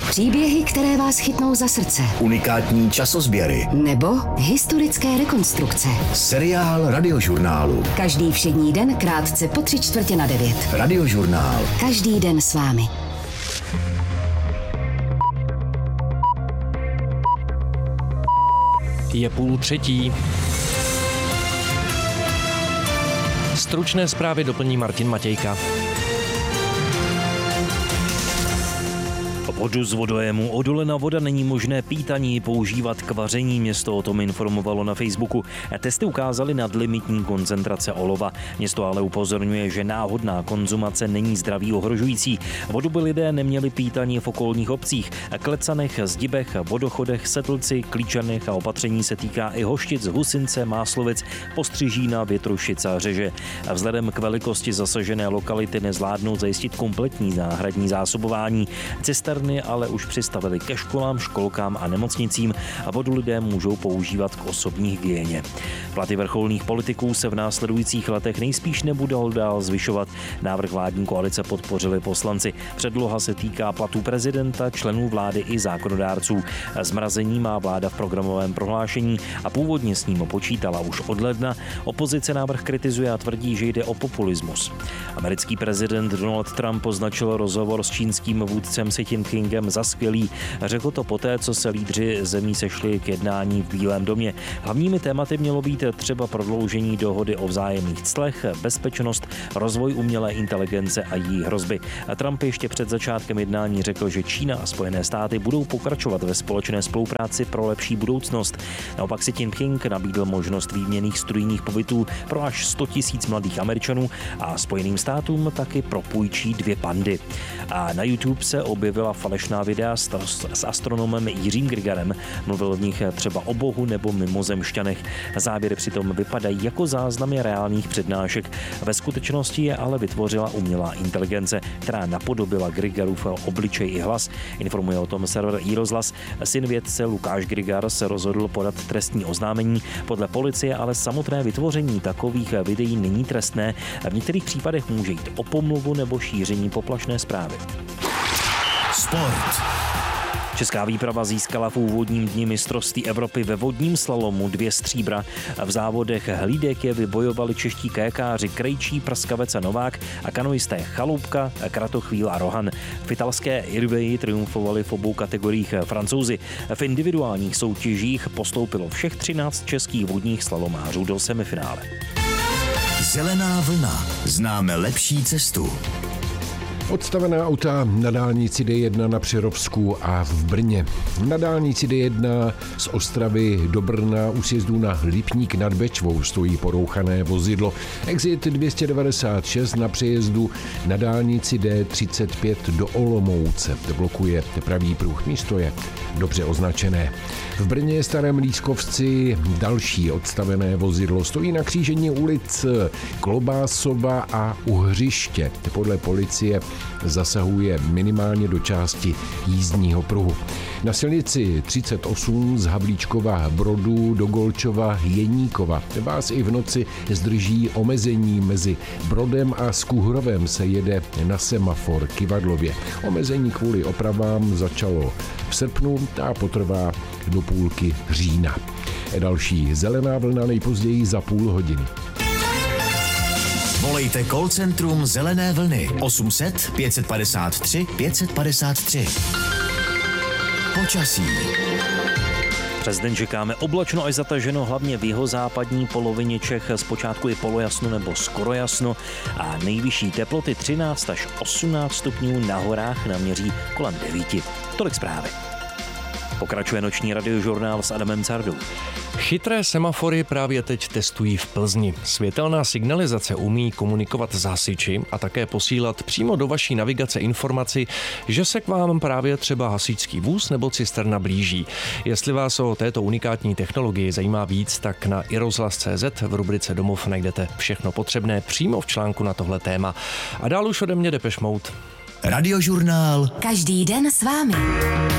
Příběhy, které vás chytnou za srdce. Unikátní časozběry. Nebo historické rekonstrukce. Seriál Radiožurnálu. Každý všední den krátce po 8:45. Radiožurnál. Každý den s vámi. Je 2:30. Stručné zprávy doplní Martin Matějka. Vodu z vodojemu odolena voda není možné pít ani používat k vaření. Město o tom informovalo na Facebooku. Testy ukázaly nadlimitní koncentrace olova. Město ale upozorňuje, že náhodná konzumace není zdraví ohrožující. Vodu by lidé neměli pít ani v okolních obcích. Klecanech, Zdibech, Vodochodech, Setlci, Klíčanech a opatření se týká i Hoštic, Husince, Máslovic, Postřižína, Větrušic a Řeže. Vzhledem k velikosti zasažené lokality nezvládnou zajistit kompletní náhradní zásobování. Cisterny ale už přistavili ke školám, školkám a nemocnicím a vodu lidé můžou používat k osobní hygieně. Platy vrcholných politiků se v následujících letech nejspíš nebudou dál zvyšovat. Návrh vládní koalice podpořili poslanci. Předloha se týká platů prezidenta, členů vlády i zákonodárců. Zmrazení má vláda v programovém prohlášení a původně s ním počítala už od ledna. Opozice návrh kritizuje a tvrdí, že jde o populismus. Americký prezident Donald Trump označil rozhovor s čínským vůdcem Xi Jinpingem za skvělý. Řekl to poté, co se lídři zemí sešli k jednání v Bílém domě. Hlavními tématy mělo být třeba prodloužení dohody o vzájemných clech, bezpečnost, rozvoj umělé inteligence a její hrozby. Trump ještě před začátkem jednání řekl, že Čína a Spojené státy budou pokračovat ve společné spolupráci pro lepší budoucnost. Naopak Xi Jinping nabídl možnost výměnných studijních pobytů pro až 100 000 mladých Američanů a Spojeným státům taky propůjčí 2 pandy. A na YouTube se objevila falešná videa s astronomem Jiřím Grigarem. Mluvil v nich třeba o Bohu nebo mimozemšťanech. Záběry přitom vypadají jako záznamy reálných přednášek. Ve skutečnosti je ale vytvořila umělá inteligence, která napodobila Grigarův obličej i hlas. Informuje o tom server iRozhlas. Syn vědce Lukáš Grigar se rozhodl podat trestní oznámení. Podle policie ale samotné vytvoření takových videí není trestné. V některých případech může jít o pomluvu nebo šíření poplašné zprávy. Sport. Česká výprava získala v úvodním dni mistrovství Evropy ve vodním slalomu 2 stříbra. V závodech hlídek je vybojovali čeští kajakáři Krejčí, Prskavec a Novák a kanoisté Chaloupka, Kratochvíl a Rohan. V italské Irveji triumfovali v obou kategoriích Francouzi. V individuálních soutěžích postoupilo všech 13 českých vodních slalomářů do semifinále. Zelená vlna. Známe lepší cestu. Odstavená auta na dálnici D1 na Přerovsku a v Brně. Na dálnici D1 z Ostravy do Brna u sjezdu na Lipník nad Bečvou stojí porouchané vozidlo. Exit 296 na přejezdu na dálnici D35 do Olomouce blokuje pravý pruh. Místo je dobře označené. V Brně Starém Lískovci další odstavené vozidlo stojí na křížení ulic Klobásova a Uhřiště. Podle policie zasahuje minimálně do části jízdního pruhu. Na silnici 38 z Havlíčkova Brodu do Golčova Jeníkova vás i v noci zdrží omezení mezi Brodem a Skuhrovem se jede na semafor Kyvadlově. Omezení kvůli opravám začalo v srpnu a potrvá do půlky října. Další zelená vlna nejpozději za půl hodiny. Volejte call centrum Zelené vlny 800 553 553. Počasí. Přes den čekáme oblačno až zataženo, hlavně v jihozápadní polovině Čech. Zpočátku je polojasno nebo skoro jasno a nejvyšší teploty 13 až 18 stupňů, na horách naměří kolem 9. Tolik zprávy. Pokračuje noční radiožurnál s Adamem Cardou. Chytré semafory právě teď testují v Plzni. Světelná signalizace umí komunikovat s hasiči a také posílat přímo do vaší navigace informaci, že se k vám právě třeba hasičský vůz nebo cisterna blíží. Jestli vás o této unikátní technologii zajímá víc, tak na iRozhlas.cz v rubrice Domov najdete všechno potřebné přímo v článku na tohle téma. A dál už ode mě Depeche Mode. Radiožurnál. Každý den s vámi.